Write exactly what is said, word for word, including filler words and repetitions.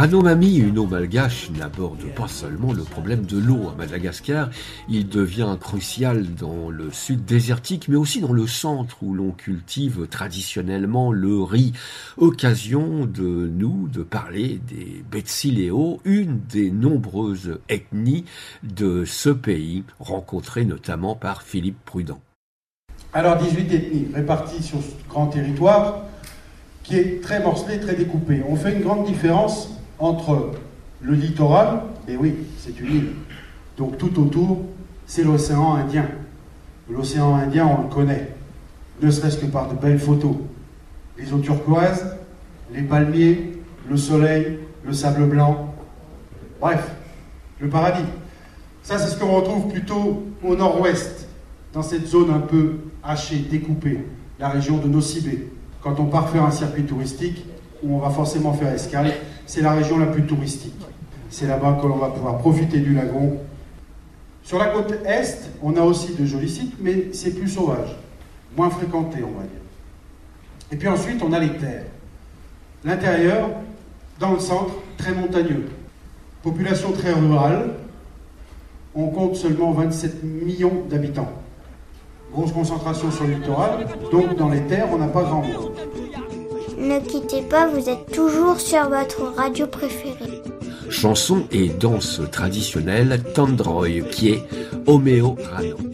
Ranomami, une eau malgache, n'aborde pas seulement le problème de l'eau à Madagascar, il devient crucial dans le sud désertique, mais aussi dans le centre où l'on cultive traditionnellement le riz. Occasion de nous de parler des Betsileo, une des nombreuses ethnies de ce pays, rencontrée notamment par Philippe Prudent. Alors dix-huit ethnies réparties sur ce grand territoire qui est très morcelé, très découpé. On fait une grande différence entre le littoral, et oui, c'est une île, donc tout autour, c'est l'océan Indien. L'océan Indien, on le connaît, ne serait-ce que par de belles photos. Les eaux turquoises, les palmiers, le soleil, le sable blanc, bref, le paradis. Ça, c'est ce qu'on retrouve plutôt au nord-ouest, dans cette zone un peu hachée, découpée, la région de Nosy-Be. Quand on part faire un circuit touristique, où on va forcément faire escale, c'est la région la plus touristique. C'est là-bas que l'on va pouvoir profiter du lagon. Sur la côte est, on a aussi de jolis sites, mais c'est plus sauvage, moins fréquenté, on va dire. Et puis ensuite, on a les terres. L'intérieur, dans le centre, très montagneux. Population très rurale, on compte seulement vingt-sept millions d'habitants. Grosse concentration sur le littoral, donc dans les terres, on n'a pas grand monde. Ne quittez pas, vous êtes toujours sur votre radio préférée. Chanson et danse traditionnelle Tandroy, qui est Omeo Rano.